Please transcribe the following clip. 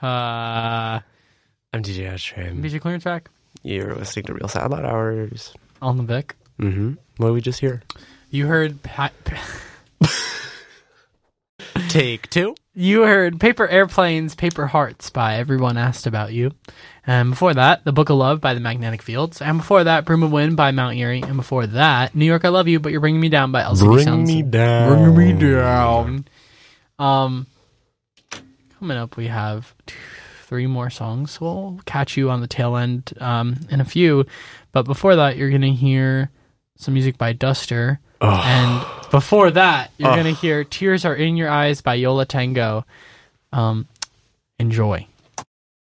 I'm DJ Ashram. BJ Clearance Track. You're listening to Real Sad Loud Hours. On the Vic. Mm-hmm. What did we just hear? You heard... Take 2. You heard Paper Airplanes, Paper Hearts by Everyone Asked About You. And before that, The Book of Love by The Magnetic Fields. And before that, Broom of Wind by Mount Erie. And before that, New York I Love You, But You're Bringing Me Down by LCD Sounds. Bring me down. Coming up, we have 3 more songs. We'll catch you on the tail end in a few. But before that, you're going to hear some music by Duster. And before that, you're going to hear Tears Are In Your Eyes by Yola Tango. Enjoy.